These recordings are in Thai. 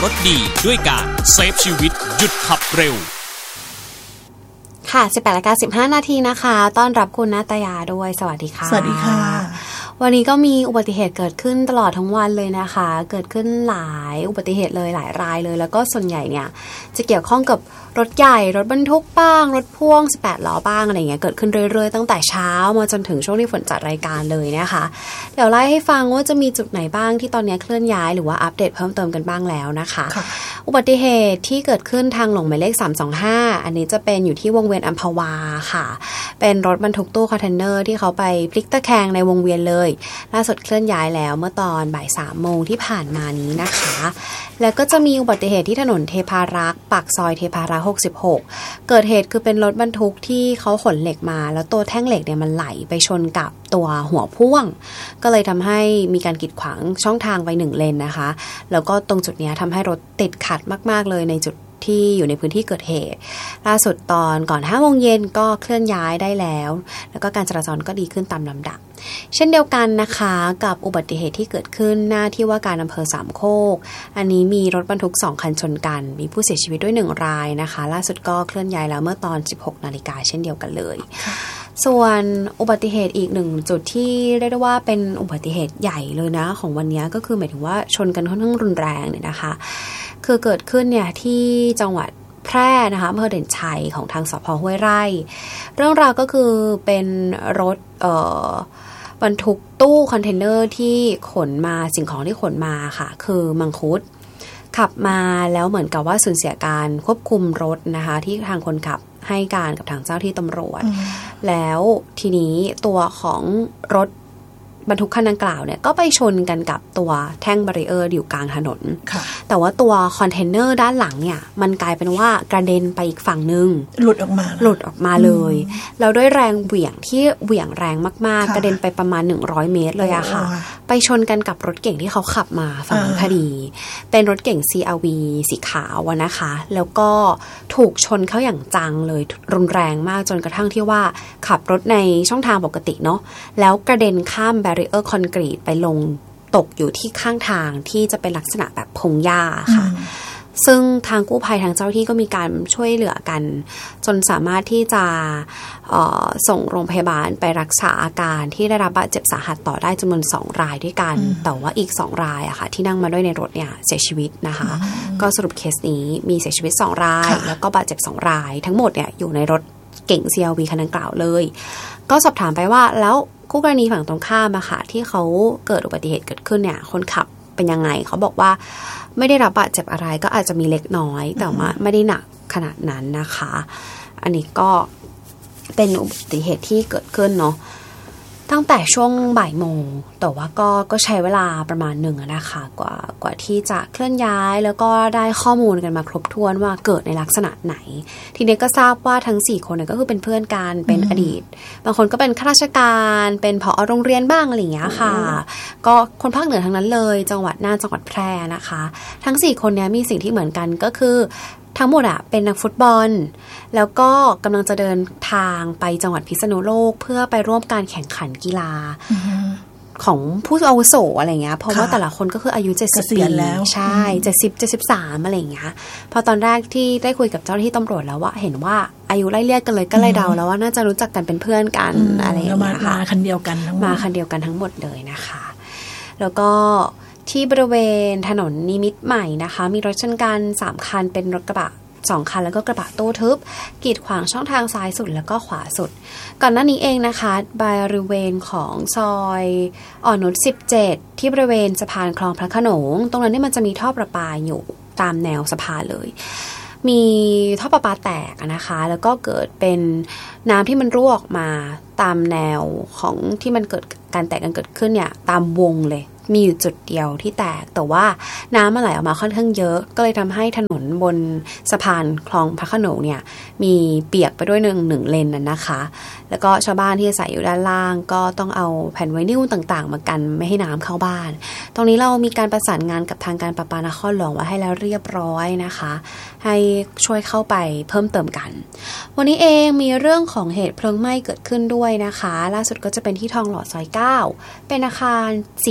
รถดีด้วยการเซฟชีวิตหยุดขับเร็วค่ะ 18:15 นาทีนะคะต้อนรับคุณณัฐยาด้วยสวัสดีค่ะสวัสดีค่ะวันนี้ก็มีอุบัติเหตุเกิดขึ้นตลอดทั้งวันเลยนะคะเกิดขึ้นหลายอุบัติเหตุเลยหลายรายเลยแล้วก็ส่วนใหญ่เนี่ยจะเกี่ยวข้องกับรถใหญ่รถบรรทุกบ้างรถพ่วง18ล้อบ้างอะไรเงี้ยเกิดขึ้นเรื่อยๆตั้งแต่เช้ามาจนถึงช่วงที่ฝนจัดรายการเลยนะคะเดี๋ยวไล่ให้ฟังว่าจะมีจุดไหนบ้างที่ตอนนี้เคลื่อนย้ายหรือว่าอัปเดตเพิ่มเติมกันบ้างแล้วนะคะอุบัติเหตุที่เกิดขึ้นทางหลวงหมายเลข325อันนี้จะเป็นอยู่ที่วงเวียนอัมพวาค่ะเป็นรถบรรทุกตู้คอนเทนเนอร์ที่เขาไปพลิกตะแคงในวงเวียนเลยล่าสุดเคลื่อนย้ายแล้วเมื่อตอนบ่าย 3:00 นที่ผ่านมานี้นะคะแล้วก็จะมีอุบัติเหตุที่ถนนเทพารักษ์ปากซอยเทพารักษ์66เกิดเหตุคือเป็นรถบรรทุกที่เขาขนเหล็กมาแล้วตัวแท่งเหล็กเนี่ยมันไหลไปชนกับตัวหัวพ่วงก็เลยทำให้มีการกีดขวางช่องทางไป1เลนนะคะแล้วก็ตรงจุดนี้ทำให้รถติดขัดมากๆเลยในจุดที่อยู่ในพื้นที่เกิดเหตุล่าสุดตอนก่อน 5:00 นก็เคลื่อนย้ายได้แล้วแล้วก็การจราจรก็ดีขึ้นตามลำดับเช่นเดียวกันนะคะกับอุบัติเหตุที่เกิดขึ้นหน้าที่ว่าการอำเภอสามโคกอันนี้มีรถบรรทุก2คันชนกันมีผู้เสียชีวิตด้วย1รายนะคะล่าสุดก็เคลื่อนย้ายแล้วเมื่อตอน 16:00 นเช่นเดียวกันเลยส่วนอุบัติเหตุอีกหนึ่งจุดที่เรียกได้ว่าเป็นอุบัติเหตุใหญ่เลยนะของวันนี้ก็คือหมายถึงว่าชนกันค่อนข้างรุนแรงเนี่ยนะคะคือเกิดขึ้นเนี่ยที่จังหวัดแพร่นะคะอำเภอเด่นชัยของทางสภ.ห้วยไร่เรื่องราวก็คือเป็นรถบรรทุกตู้คอนเทนเนอร์ที่ขนมาสิ่งของที่ขนมาค่ะคือมังคุดขับมาแล้วเหมือนกับว่าสูญเสียการควบคุมรถนะคะที่ทางคนขับให้การกับทางเจ้าที่ตำรวจแล้วทีนี้ตัวของรถบรรทุกคันดังกล่าวเนี่ยก็ไปชนกันกับตัวแท่งบารีเออร์อยู่กลางถนนแต่ว่าตัวคอนเทนเนอร์ด้านหลังเนี่ยมันกลายเป็นว่ากระเด็นไปอีกฝั่งนึงหลุดออกมาเลยแล้วด้วยแรงเหวี่ยงที่เหวี่ยงแรงมากๆกระเด็นไปประมาณ100 เมตรเลยอะค่ะไปชนกันกับรถเก่งที่เขาขับมาฝั่งนั้นพอดีเป็นรถเก่ง CRV สีขาวนะคะแล้วก็ถูกชนเข้าอย่างจังเลยรุนแรงมากจนกระทั่งที่ว่าขับรถในช่องทางปกติเนาะแล้วกระเด็นข้ามแบรีเออร์คอนกรีตไปลงตกอยู่ที่ข้างทางที่จะเป็นลักษณะแบบพงหญ้าค่ะซึ่งทางกู้ภัยทางเจ้าที่ก็มีการช่วยเหลือกันจนสามารถที่จะส่งโรงพยาบาลไปรักษาอาการที่ได้รับบาดเจ็บสาหัสต่อได้จำนวน2รายด้วยกันแต่ว่าอีก2รายอะค่ะที่นั่งมาด้วยในรถเนี่ยเสียชีวิตนะคะก็สรุปเคสนี้มีเสียชีวิต2รายแล้วก็บาดเจ็บ2รายทั้งหมดเนี่ยอยู่ในรถเก๋ง CRV คันดังกล่าวเลยก็สอบถามไปว่าแล้วคู่กรณีฝั่งตรงข้ามอะค่ะที่เขาเกิดอุบัติเหตุเกิดขึ้นเนี่ยคนขับเป็นยังไงเขาบอกว่าไม่ได้รับบาดเจ็บอะไรก็อาจจะมีเล็กน้อยแต่ว่าไม่ได้หนักขนาดนั้นนะคะอันนี้ก็เป็นอุบัติเหตุที่เกิดขึ้นเนาะตั้งแต่ช่วงบ่ายโมงแต่ว่าก็ใช้เวลาประมาณหนึ่งนะคะกว่าที่จะเคลื่อนย้ายแล้วก็ได้ข้อมูลกันมาครบถ้วนว่าเกิดในลักษณะไหนทีนี้ก็ทราบว่าทั้ง4คนเนี่ยก็คือเป็นเพื่อนกันเป็นอดีตบางคนก็เป็นข้าราชการเป็นผอ.โรงเรียนบ้างอะไรอย่างเงี้ยค่ะก็คนภาคเหนือทั้งนั้นเลยจังหวัดน่านจังหวัดแพร่นะคะทั้ง4คนเนี้ยมีสิ่งที่เหมือนกันก็คือทั้งหมดอะเป็นนักฟุตบอลแล้วก็กำลังจะเดินทางไปจังหวัดพิษณุโลกเพื่อไปร่วมการแข่งขันกีฬาของผู้อาวุโสอะไรเงี้ยเพราะว่าแต่ละคนก็คืออายุ70 ปีแล้วใช่70 73อะไรเงี้ยพอตอนแรกที่ได้คุยกับเจ้าหน้าที่ตำรวจแล้วว่าเห็นว่าอายุไล่เลี่ยกันเลยก็เลยเดาแล้วว่าน่าจะรู้จักกันเป็นเพื่อนกันอะไรอย่างเงี้ยค่ะมาคันเดียวกันทั้งหมดมาคันเดียวกันทั้งหมดเลยนะคะแล้วก็ที่บริเวณถนนนิมิตรใหม่นะคะมีรถชนกัน3คันเป็นรถกระบะ2คันแล้วก็กระบะตู้ทึบกีดขวางช่องทางซ้ายสุดแล้วก็ขวาสุดก่อนหน้านี้เองนะคะบริเวณของซอยอ่อนนุช17ที่บริเวณสะพานคลองพระโขนงตรงนั้นนี่มันจะมีท่อประปาอยู่ตามแนวสะพานเลยมีท่อประปาแตกนะคะแล้วก็เกิดเป็นน้ำที่มันรั่วออกมาตามแนวของที่มันเกิดการแตกกันเกิดขึ้นเนี่ยตามวงเลยมีอยู่จุดเดียวที่แตกแต่ว่าน้ำมันไหลออกมาค่อนข้างเยอะก็เลยทำให้ถนนบนสะพานคลองพระโขนงเนี่ยมีเปียกไปด้วยหนึ่งเลนนะคะแล้วก็ชาวบ้านที่อาศัยอยู่ด้านล่างก็ต้องเอาแผ่นไวนิลต่างๆมากันไม่ให้น้ำเข้าบ้านตรงนี้เรามีการประสานงานกับทางการประปานครหลวงไว้ให้แล้วเรียบร้อยนะคะให้ช่วยเข้าไปเพิ่มเติมกันวันนี้เองมีเรื่องของเหตุเพลิงไหม้เกิดขึ้นด้วยนะคะล่าสุดก็จะเป็นที่ทองหล่อซอย9เป็นอาคาร4ชั้น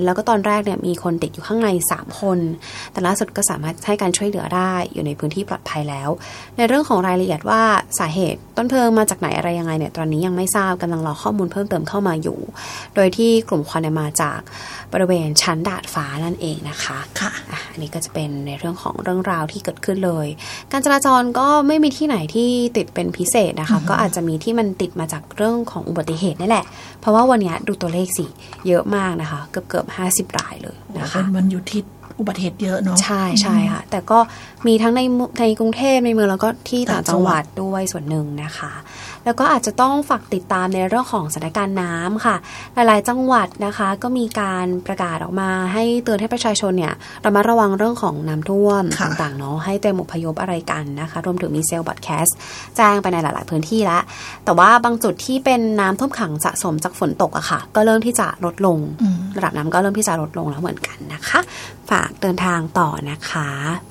แล้วก็ตอนแรกเนี่ยมีคนติดอยู่ข้างใน3คนแต่ล่าสุดก็สามารถให้การช่วยเหลือได้อยู่ในพื้นที่ปลอดภัยแล้วในเรื่องของรายละเอียดว่าสาเหตุต้นเพลิงมาจากไหนอะไรยังไงเนี่ยตอนนี้ยังไม่ทราบกำลังรอข้อมูลเพิ่มเติมเข้ามาอยู่โดยที่กลุ่มควันมาจากบริเวณชั้นดาดฟ้านั่นเองนะคะค่ะอันนี้ก็จะเป็นในเรื่องของเรื่องราวที่เกิดขึ้นเลยการจราจรก็ไม่มีที่ไหนที่ติดเป็นพิเศษนะคะก็อาจจะมีที่มันติดมาจากเรื่องของอุบัติเหตุนี่แหละเพราะว่าวันนี้ดูตัวเลขสิเยอะมากนะคะเกือบ50 รายเลยนะคะมันอยู่ที่อุบัติเหตุเยอะเนาะใช่ใช่ค่ะแต่ก็มีทั้งในกรุงเทพในเมืองแล้วก็ที่ต่างจังหวัดด้วยส่วนหนึ่งนะคะแล้วก็อาจจะต้องฝากติดตามในเรื่องของสถานการณ์น้ำค่ะหลายๆจังหวัดนะคะก็มีการประกาศออกมาให้เตือนให้ประชาชนเนี่ยระมัดระวังเรื่องของน้ำท่วมต่างๆเนาะให้เตรียมอพยพอะไรกันนะคะรวมถึงมีเซลล์บอดแคสต์แจ้งไปในหลายๆพื้นที่แล้วแต่ว่าบางจุดที่เป็นน้ำท่วมขังสะสมจากฝนตกอะค่ะก็เริ่มที่จะลดลงระดับน้ำก็เริ่มที่จะลดลงแล้วเหมือนกันนะคะฝากเดินทางต่อนะคะ